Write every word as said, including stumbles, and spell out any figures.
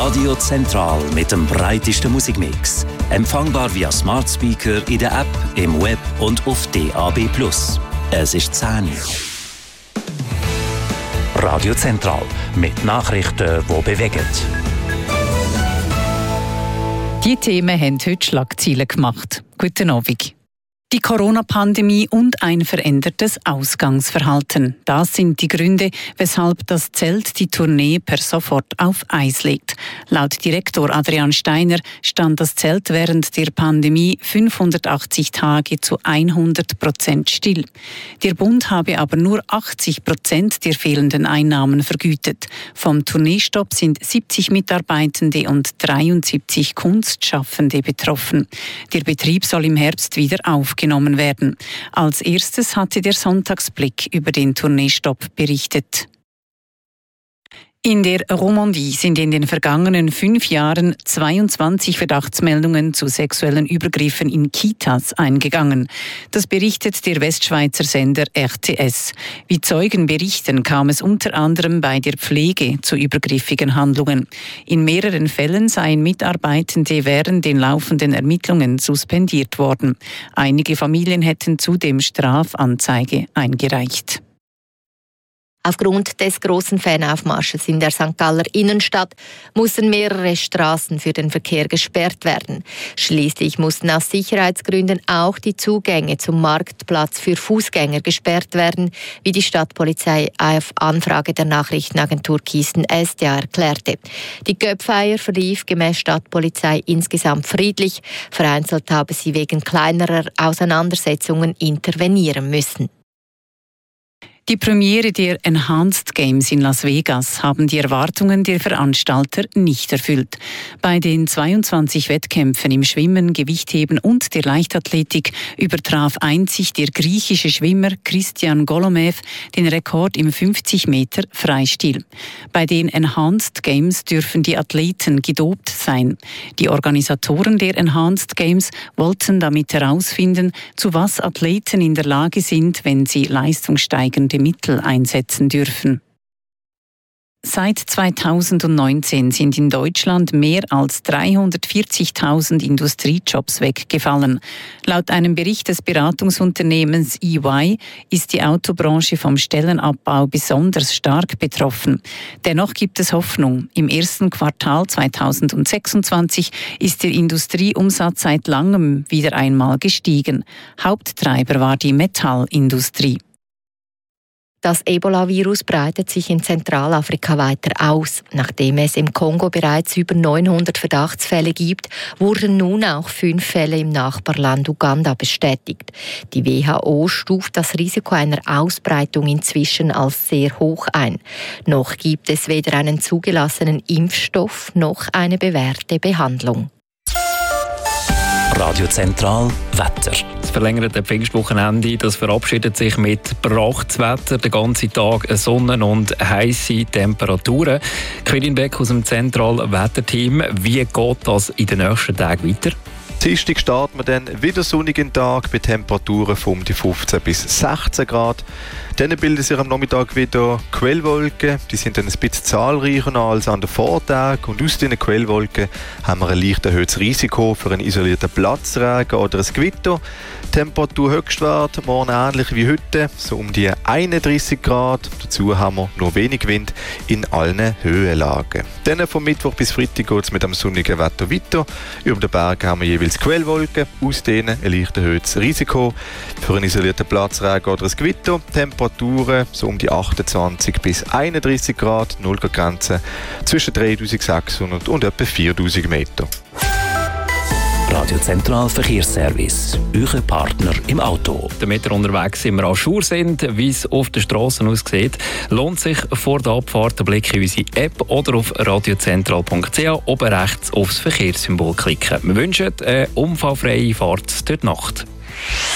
Radio Zentral mit dem breitesten Musikmix. Empfangbar via Smart Speaker in der App, im Web und auf D A B plus. Es ist zehn Uhr. Radio Zentral mit Nachrichten, die bewegen. Die Themen haben heute Schlagzeilen gemacht. Guten Abend. Die Corona-Pandemie und ein verändertes Ausgangsverhalten. Das sind die Gründe, weshalb das Zelt die Tournee per sofort auf Eis legt. Laut Direktor Adrian Steiner stand das Zelt während der Pandemie fünfhundertachtzig Tage zu hundert Prozent still. Der Bund habe aber nur achtzig Prozent der fehlenden Einnahmen vergütet. Vom Tourneestopp sind siebzig Mitarbeitende und dreiundsiebzig Kunstschaffende betroffen. Der Betrieb soll im Herbst wieder aufgenommen werden. Als erstes hatte der Sonntagsblick über den Tourneestopp berichtet. In der Romandie sind in den vergangenen fünf Jahren zweiundzwanzig Verdachtsmeldungen zu sexuellen Übergriffen in Kitas eingegangen. Das berichtet der Westschweizer Sender R T S. Wie Zeugen berichten, kam es unter anderem bei der Pflege zu übergriffigen Handlungen. In mehreren Fällen seien Mitarbeitende während den laufenden Ermittlungen suspendiert worden. Einige Familien hätten zudem Strafanzeige eingereicht. Aufgrund des grossen Fanaufmarsches in der Sankt Galler Innenstadt mussten mehrere Straßen für den Verkehr gesperrt werden. Schließlich mussten aus Sicherheitsgründen auch die Zugänge zum Marktplatz für Fußgänger gesperrt werden, wie die Stadtpolizei auf Anfrage der Nachrichtenagentur Kisten S D A erklärte. Die Göpfeier verlief gemäß Stadtpolizei insgesamt friedlich. Vereinzelt habe sie wegen kleinerer Auseinandersetzungen intervenieren müssen. Die Premiere der Enhanced Games in Las Vegas haben die Erwartungen der Veranstalter nicht erfüllt. Bei den zweiundzwanzig Wettkämpfen im Schwimmen, Gewichtheben und der Leichtathletik übertraf einzig der griechische Schwimmer Christian Golomev den Rekord im fünfzig Meter Freistil. Bei den Enhanced Games dürfen die Athleten gedopt sein. Die Organisatoren der Enhanced Games wollten damit herausfinden, zu was Athleten in der Lage sind, wenn sie leistungssteigernde Mittel einsetzen dürfen. Seit zweitausendneunzehn sind in Deutschland mehr als dreihundertvierzigtausend Industriejobs weggefallen. Laut einem Bericht des Beratungsunternehmens E Y ist die Autobranche vom Stellenabbau besonders stark betroffen. Dennoch gibt es Hoffnung. Im ersten Quartal zweitausendsechsundzwanzig ist der Industrieumsatz seit langem wieder einmal gestiegen. Haupttreiber war die Metallindustrie. Das Ebola-Virus breitet sich in Zentralafrika weiter aus. Nachdem es im Kongo bereits über neunhundert Verdachtsfälle gibt, wurden nun auch fünf Fälle im Nachbarland Uganda bestätigt. Die W H O stuft das Risiko einer Ausbreitung inzwischen als sehr hoch ein. Noch gibt es weder einen zugelassenen Impfstoff noch eine bewährte Behandlung. Radio Zentral Wetter. Das verlängerte Pfingstwochenende, das verabschiedet sich mit Prachtswetter. Den ganzen Tag Sonne und heisse Temperaturen. Quirin Beck aus dem Zentral Wetterteam. Wie geht das in den nächsten Tagen weiter? Dienstag starten wir dann wieder sonnigen Tag bei Temperaturen von um die fünfzehn bis sechzehn Grad. Dann bilden sich am Nachmittag wieder Quellwolken. Die sind dann ein bisschen zahlreicher als an den Vortagen. Und aus diesen Quellwolken haben wir ein leicht erhöhtes Risiko für einen isolierten Platzregen oder ein Gewitter. Temperaturhöchstwert morgen ähnlich wie heute, so um die einunddreißig Grad. Dazu haben wir nur wenig Wind in allen Höhenlagen. Dann vom Mittwoch bis Freitag geht es mit dem sonnigen Wetter weiter. Über den Bergen haben wir jeweils Quellwolken, aus denen ein leicht erhöhtes Risiko für einen isolierten Platzregen oder ein Gewitter. Temperaturen so um die achtundzwanzig bis einunddreißig Grad, null Grenze zwischen dreitausendsechshundert und etwa viertausend Meter. Radio Zentral Verkehrsservice, euer Partner im Auto. Damit wir unterwegs sind, wir Jour sind, wie es auf den Strassen aussieht, lohnt sich vor der Abfahrt ein Blick in unsere App oder auf radiozentral punkt c h oben rechts aufs Verkehrssymbol klicken. Wir wünschen eine unfallfreie Fahrt durch die Nacht.